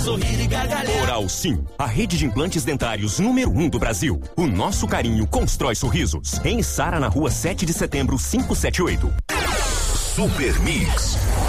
Sorrir e gargalhar. Oral Sim, a rede de implantes dentários número 1 do Brasil. O nosso carinho constrói sorrisos. Em Sara, na rua 7 de setembro, 578. Super Mix.